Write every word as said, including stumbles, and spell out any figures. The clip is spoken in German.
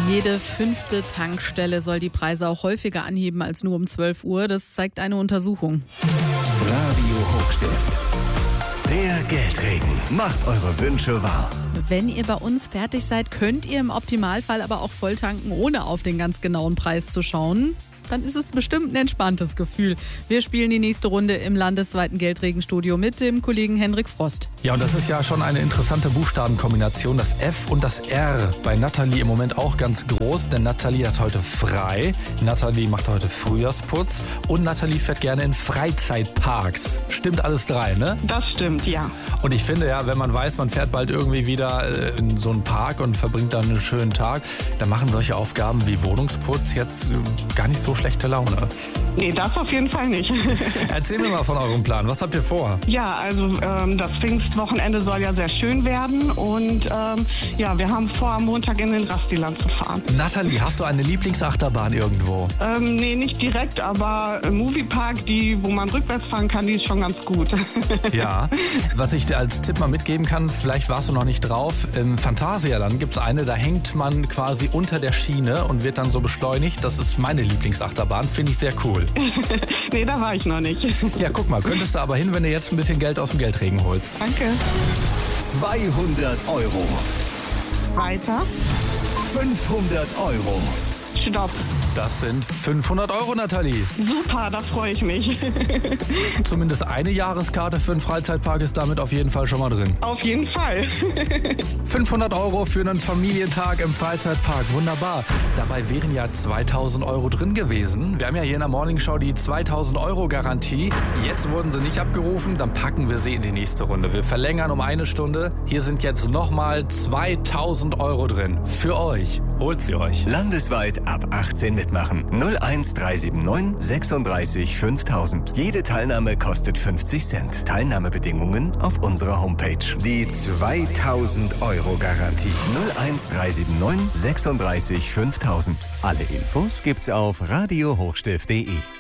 Jede fünfte Tankstelle soll die Preise auch häufiger anheben als nur um zwölf Uhr. Das zeigt eine Untersuchung. Radio Hochstift. Der Geldregen macht eure Wünsche wahr. Wenn ihr bei uns fertig seid, könnt ihr im Optimalfall aber auch voll tanken, ohne auf den ganz genauen Preis zu schauen. Dann ist es bestimmt ein entspanntes Gefühl. Wir spielen die nächste Runde im landesweiten Geldregenstudio mit dem Kollegen Hendrik Frost. Ja, und das ist ja schon eine interessante Buchstabenkombination, das F und das R. Bei Nathalie im Moment auch ganz groß, denn Nathalie hat heute frei. Nathalie macht heute Frühjahrsputz und Nathalie fährt gerne in Freizeitparks. Stimmt alles drei, ne? Das stimmt, ja. Und ich finde ja, wenn man weiß, man fährt bald irgendwie wieder in so einen Park und verbringt dann einen schönen Tag, dann machen solche Aufgaben wie Wohnungsputz jetzt gar nicht so schlechte Laune. Nee, das auf jeden Fall nicht. Erzähl mir mal von eurem Plan. Was habt ihr vor? Ja, also ähm, das Pfingstwochenende soll ja sehr schön werden und ähm, ja, wir haben vor, am Montag in den Rastiland zu fahren. Nathalie, hast du eine Lieblingsachterbahn irgendwo? Ähm, nee, nicht direkt, aber im Moviepark, die, wo man rückwärts fahren kann, die ist schon ganz gut. Ja, was ich dir als Tipp mal mitgeben kann, vielleicht warst du noch nicht drauf, im Phantasialand gibt es eine, da hängt man quasi unter der Schiene und wird dann so beschleunigt. Das ist meine Lieblingsachterbahn, finde ich sehr cool. Nee, da war ich noch nicht. Ja, guck mal, könntest du aber hin, wenn du jetzt ein bisschen Geld aus dem Geldregen holst. Danke. zweihundert Euro. Weiter. fünfhundert Euro. Stopp. Das sind fünfhundert Euro, Nathalie. Super, da freue ich mich. Zumindest eine Jahreskarte für einen Freizeitpark ist damit auf jeden Fall schon mal drin. Auf jeden Fall. fünfhundert Euro für einen Familientag im Freizeitpark, wunderbar. Dabei wären ja zweitausend Euro drin gewesen. Wir haben ja hier in der Morning Show die zweitausend Euro Garantie. Jetzt wurden sie nicht abgerufen, dann packen wir sie in die nächste Runde. Wir verlängern um eine Stunde. Hier sind jetzt nochmal zweitausend Euro drin. Für euch. Holt sie euch. Landesweit ab achtzehn mitmachen. null eins drei sieben neun sechsunddreißig fünftausend. Jede Teilnahme kostet fünfzig Cent. Teilnahmebedingungen auf unserer Homepage. Die zweitausend Euro Garantie. null eins drei sieben neun sechsunddreißig fünftausend. Alle Infos gibt's auf radio hochstift punkt de.